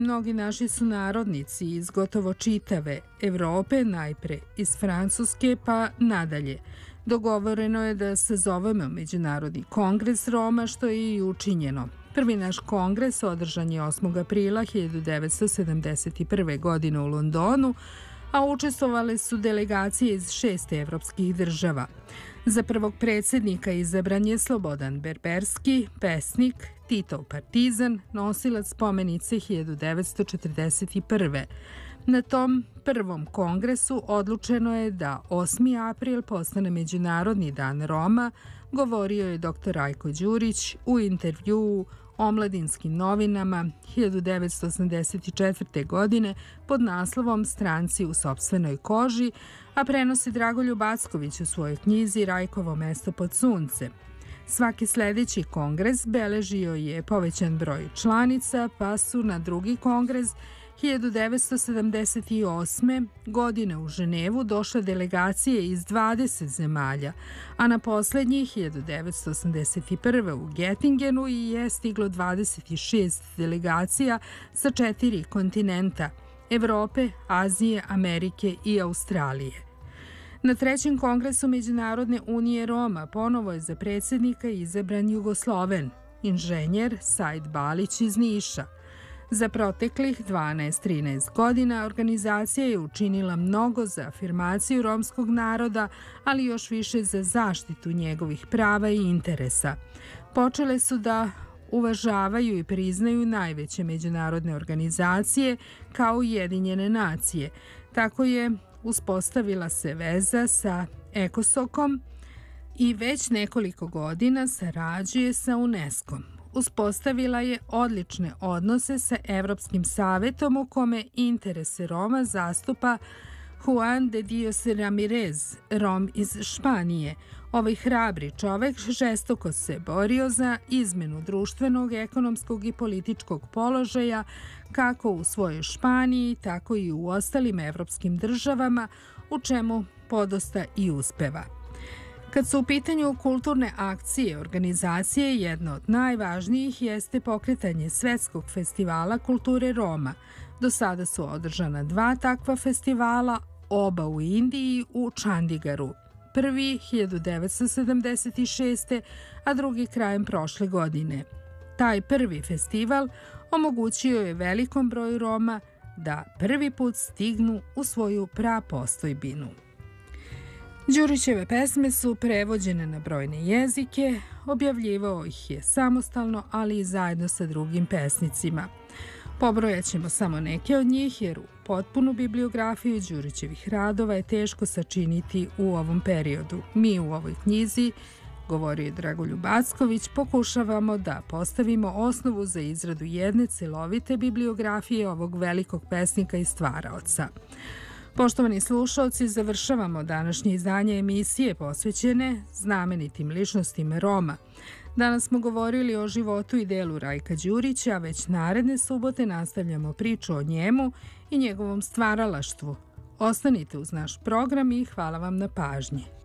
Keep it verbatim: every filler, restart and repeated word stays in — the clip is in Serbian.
Mnogi naši sunarodnici iz gotovo čitave Evrope, najpre iz Francuske pa nadalje. Dogovoreno je da sazovemo Međunarodni kongres Roma, što je i učinjeno. Prvi naš kongres održan je osmog aprila hiljadu devetsto sedamdeset prve. godine u Londonu, a učestvovale su delegacije iz šest evropskih država. Za prvog predsjednika izabran je Slobodan Berberski, pesnik, Titov partizan, nosilac spomenice hiljadu devetsto četrdeset prve. Na tom prvom kongresu odlučeno je da osmi april postane Međunarodni dan Roma, govorio je doktor Rajko Đurić u intervjuu Omladinskim novinama hiljadu devetsto osamdeset četvrte. godine pod naslovom Stranci u sopstvenoj koži, a prenosi Dragoljub Acković u svojoj knjizi Rajkovo mesto pod suncem. Svaki sledeći kongres beležio je povećan broj članica, pa su na drugi kongres hiljadu devetsto sedamdeset osme. godine u Ženevu došle delegacije iz dvadeset zemalja, a na poslednji hiljadu devetsto osamdeset prve. u Gettingenu i je stiglo dvadeset šest delegacija sa četiri kontinenta – Evrope, Azije, Amerike i Australije. Na trećem kongresu Međunarodne unije Roma ponovo je za predsjednika izabran Jugosloven, inženjer Said Balić iz Niša. Za proteklih dvanaest trinaest godina organizacija je učinila mnogo za afirmaciju romskog naroda, ali još više za zaštitu njegovih prava i interesa. Počele su da uvažavaju i priznaju najveće međunarodne organizacije kao Ujedinjene nacije. Tako je uspostavila se veza sa ECOSOC-om i već nekoliko godina sarađuje sa UNESCO-om. Uspostavila je odlične odnose sa Evropskim savetom u kome interese Roma zastupa Juan de Dios Ramirez, Rom iz Španije. Ovaj hrabri čovek žestoko se borio za izmenu društvenog, ekonomskog i političkog položaja kako u svojoj Španiji, tako i u ostalim evropskim državama, u čemu podosta i uspeva. Kad su u pitanju kulturne akcije organizacije, jedna od najvažnijih jeste pokretanje Svetskog festivala kulture Roma. Do sada su održana dva takva festivala, oba u Indiji u Čandigaru. Prvi hiljadu devetsto sedamdeset šeste. a drugi krajem prošle godine. Taj prvi festival omogućio je velikom broju Roma da prvi put stignu u svoju prapostojbinu. Đurićeve pesme su prevođene na brojne jezike, objavljivao ih je samostalno, ali i zajedno sa drugim pesnicima. Pobrojat ćemo samo neke od njih, jer u potpunu bibliografiju Đurićevih radova je teško sačiniti u ovom periodu. Mi u ovoj knjizi, govorio je Dragoljub Acković, pokušavamo da postavimo osnovu za izradu jedne celovite bibliografije ovog velikog pesnika i stvaraoca. Poštovani slušalci, završavamo današnje izdanje emisije posvećene znamenitim ličnostima Roma. Danas smo govorili o životu i delu Rajka Đurića, a već naredne subote nastavljamo priču o njemu i njegovom stvaralaštvu. Ostanite uz naš program i hvala vam na pažnji.